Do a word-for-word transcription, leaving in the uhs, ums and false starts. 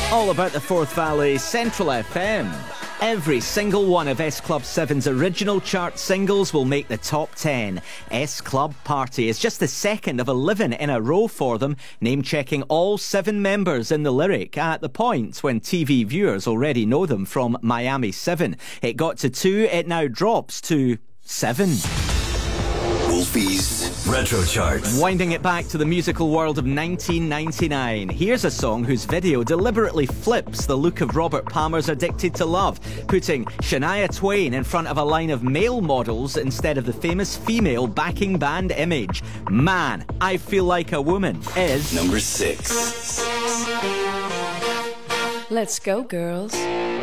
All about the Forth Valley Central F M. Every single one of S Club seven's original chart singles will make the top ten. S Club Party is just the second of eleven in a row for them, name-checking all seven members in the lyric at the point when T V viewers already know them from Miami seven. It got to two, it now drops to seven. Wolfie's Retro Chart. Winding it back to the musical world of nineteen ninety-nine. Here's a song whose video deliberately flips the look of Robert Palmer's Addicted to Love, putting Shania Twain in front of a line of male models instead of the famous female backing band image. Man, I Feel Like a Woman is... Number six. Let's go, girls.